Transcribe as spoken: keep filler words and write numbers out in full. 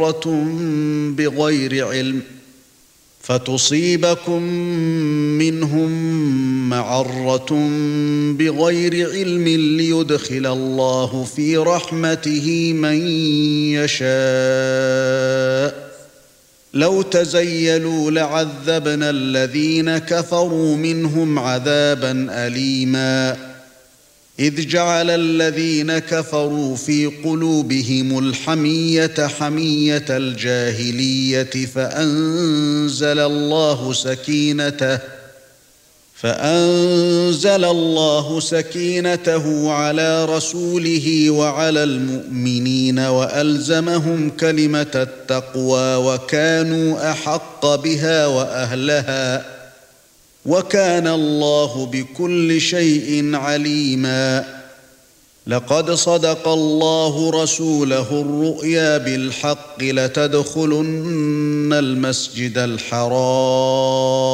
بغير علم فتصيبكم منهم معرة بغير علم ليدخل الله في رحمته من يشاء لو تزيلوا لعذبنا الذين كفروا منهم عذابا أليما إذ جعل الذين كفروا في قلوبهم الحمية حمية الجاهلية فأنزل الله سكينته فأنزل الله سكينته على رسوله وعلى المؤمنين وألزمهم كلمة التقوى وكانوا أحق بها وأهلها وكان الله بكل شيء عليما لقد صدق الله رسوله الرؤيا بالحق لتدخلن المسجد الحرام